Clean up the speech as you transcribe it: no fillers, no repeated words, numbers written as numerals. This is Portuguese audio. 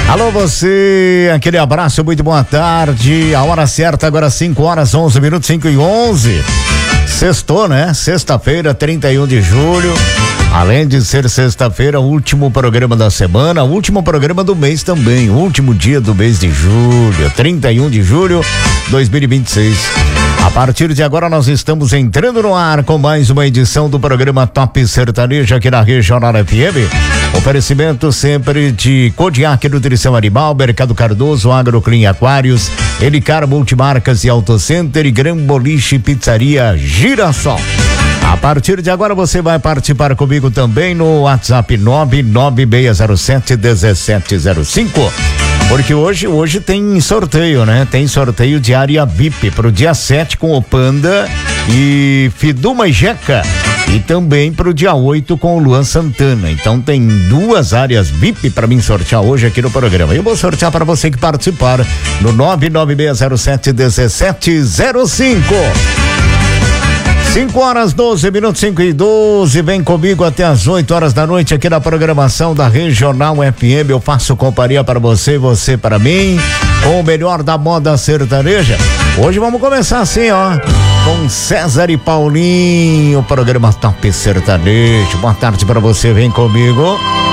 Alô você, aquele abraço, muito boa tarde. A hora certa agora 5h11, 5h11. Sextou, né? Sexta-feira, 31 de julho. Além de ser sexta-feira, último programa da semana, último programa do mês também, último dia do mês de julho, 31 de julho 2026. A partir de agora nós estamos entrando no ar com mais uma edição do programa Top Sertanejo aqui na Regional FM. Oferecimento sempre de Kodiak Nutrição Animal, Mercado Cardoso, Agroclean Aquários, Elicar Multimarcas e Autocenter e Gran Boliche Pizzaria Girassol. A partir de agora você vai participar comigo também no WhatsApp 99607-1705. Porque hoje tem sorteio, né? Tem sorteio de área VIP pro dia 7 com o Panda e Fiduma e Jeca. E também pro dia 8 com o Luan Santana. Então tem duas áreas VIP para mim sortear hoje aqui no programa. Eu vou sortear para você que participar no 99607-1705. 5h12, 5h12, vem comigo até as 8 horas da noite aqui na programação da Regional FM. Eu faço companhia para você, você para mim, com o melhor da moda sertaneja. Hoje vamos começar assim, ó, com César e Paulinho, programa Top Sertanejo. Boa tarde para você, vem comigo.